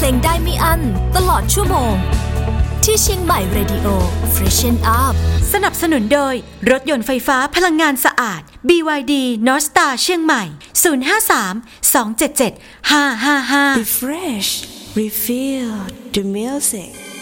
ลงได้ไม่อั้นตลอดชั่วโมงที่เชียงใหม่ Radio Freshen Up สนับสนุนโดยรถยนต์ไฟฟ้าพลังงานสะอาด BYD North Star เชียงใหม่053 277 555 Refresh Refill the music